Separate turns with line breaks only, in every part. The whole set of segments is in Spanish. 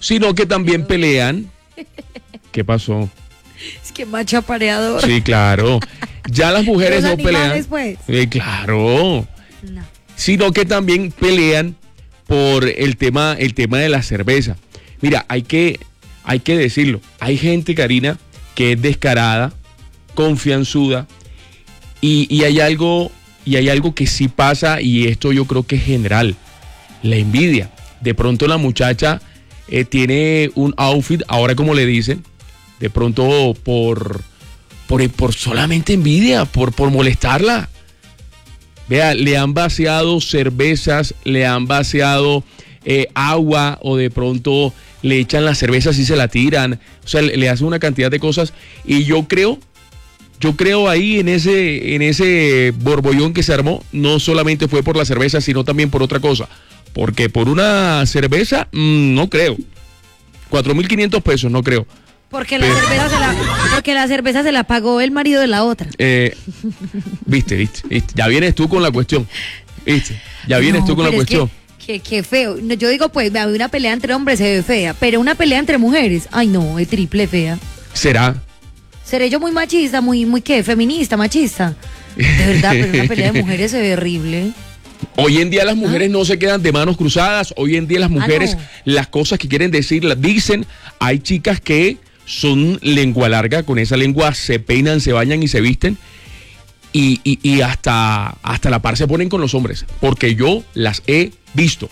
sino que también pelean. ¿Qué pasó?
Es que macho apareador.
Sí, claro. Ya las mujeres
Los
no pelean.
animales, pues.
Claro.
No.
Sino que también pelean por el tema de la cerveza. Mira, hay que decirlo. Hay gente, Karina, que es descarada, confianzuda, y hay algo que sí pasa, y esto yo creo que es general, la envidia. De pronto la muchacha tiene un outfit, ahora como le dicen, de pronto por solamente envidia, por molestarla. Vea, le han vaciado cervezas, le han vaciado agua, o de pronto le echan las cervezas y se la tiran. O sea, le hacen una cantidad de cosas. Y yo creo ahí en ese borbollón que se armó, no solamente fue por la cerveza, sino también por otra cosa. Porque por una cerveza, no creo. 4.500 pesos, no creo.
Porque la cerveza se la pagó el marido de la otra.
Viste. Ya vienes tú con la cuestión. ¿Viste? Ya vienes tú con la cuestión.
Qué feo. No, yo digo, pues, una pelea entre hombres se ve fea, pero una pelea entre mujeres, ay no, es triple fea.
¿Será?
¿Seré yo muy machista, muy qué? Feminista, machista. De verdad, pero una pelea de mujeres se ve horrible.
Hoy en día las mujeres no se quedan de manos cruzadas. Hoy en día las mujeres,
no.
las cosas que quieren decir, las dicen. Hay chicas que son lengua larga, con esa lengua se peinan, se bañan y se visten. Y hasta la par se ponen con los hombres. Porque yo las he visto.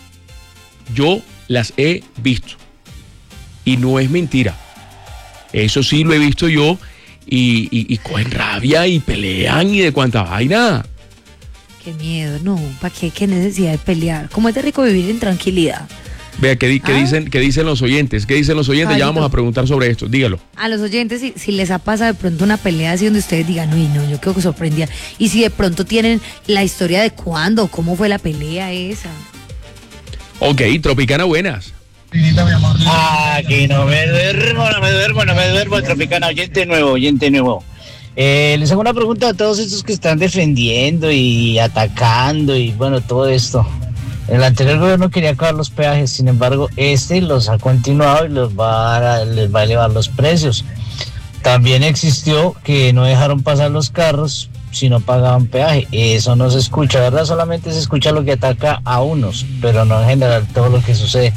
Y no es mentira. Eso sí lo he visto yo. Y cogen rabia y pelean y de cuánta vaina.
Qué miedo, no, ¿para qué? ¿Qué necesidad de pelear? ¿Cómo es de rico vivir en tranquilidad?
Vea, ¿qué dicen los oyentes? ¿Qué dicen los oyentes?
Carito.
Ya vamos a preguntar sobre esto, dígalo.
A los oyentes, si les ha pasado de pronto una pelea así donde ustedes digan, uy, no, yo quedo sorprendida. Y si de pronto tienen la historia de cuándo, cómo fue la pelea esa.
Ok, Tropicana, buenas.
Aquí no me duermo, Tropicana, oyente nuevo. Les hago una pregunta a todos estos que están defendiendo y atacando y bueno, todo esto. El anterior gobierno quería acabar los peajes, sin embargo, los ha continuado y les va a elevar los precios. También existió que no dejaron pasar los carros si no pagaban peaje. Eso no se escucha, ¿verdad? Solamente se escucha lo que ataca a unos, pero no en general todo lo que sucede.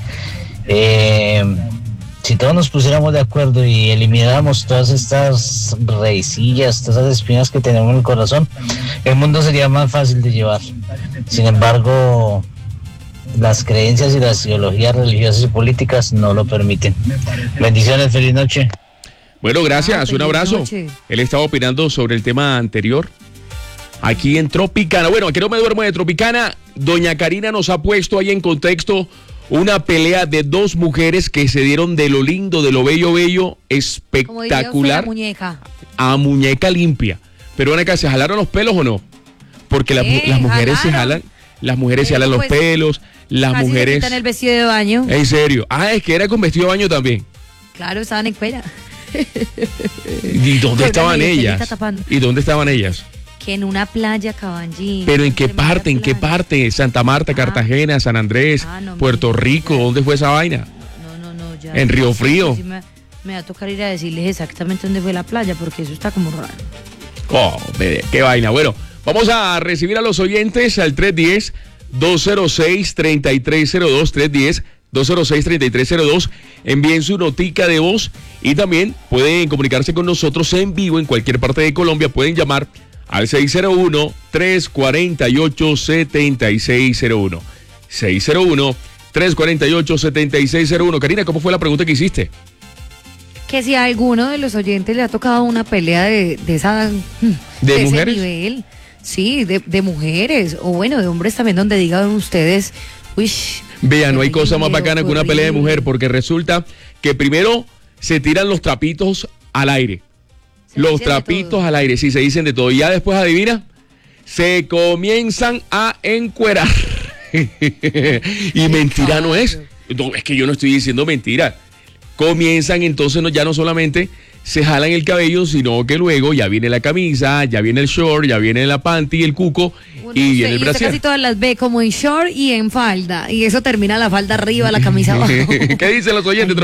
Si todos nos pusiéramos de acuerdo y elimináramos todas estas rencillas, todas esas espinas que tenemos en el corazón, el mundo sería más fácil de llevar. Sin embargo, las creencias y las ideologías religiosas y políticas no lo permiten. Bendiciones, feliz noche.
Bueno, gracias, un abrazo.
Noche.
Él estaba opinando sobre el tema anterior. Aquí en Tropicana. Bueno, aquí no me duermo de Tropicana. Doña Karina nos ha puesto ahí en contexto una pelea de dos mujeres que se dieron de lo lindo, de lo bello, espectacular.
Como diría usted,
a muñeca limpia. Pero ven acá, ¿se jalaron los pelos o no? Porque las mujeres se jalan, los
pues,
pelos, las
casi
mujeres.
se quitan el vestido de baño.
En serio. Es que era con vestido de baño también.
Claro, estaban en cuera.
¿Y dónde estaban ellas?
Tapando.
¿Y dónde estaban ellas?
Que en una playa, Caballín.
¿Pero en qué parte? ¿En qué parte? Santa Marta, Cartagena, San Andrés,
no,
Puerto Rico. ¿Dónde fue esa vaina?
No, ya.
En Río Frío.
Sí, me va a tocar ir a decirles exactamente dónde fue la playa, porque eso está como raro.
Oh, qué vaina. Bueno, vamos a recibir a los oyentes al 310-206-3302, 310-206-3302. Envíen su notica de voz y también pueden comunicarse con nosotros en vivo en cualquier parte de Colombia. Pueden llamar al 601-348-7601. 601-348-7601. Karina, ¿cómo fue la pregunta que hiciste?
Que si a alguno de los oyentes le ha tocado una pelea de esa...
¿De mujeres?
Ese nivel. Sí, de mujeres. O bueno, de hombres también, donde digan ustedes... Uy,
Vea, no hay cosa más bacana que una pelea de mujer, porque resulta que primero se tiran los trapitos al aire. Los trapitos al aire, sí, se dicen de todo. Y ya después, adivina, se comienzan a encuerar. Y mentira no es. No, es que yo no estoy diciendo mentira. Comienzan entonces, ya no solamente se jalan el cabello, sino que luego ya viene la camisa, ya viene el short, ya viene la panty, el cuco y viene el brasier.
Casi todas las ve como en short y en falda. Y eso termina la falda arriba, la camisa abajo.
¿Qué dicen los oyentes?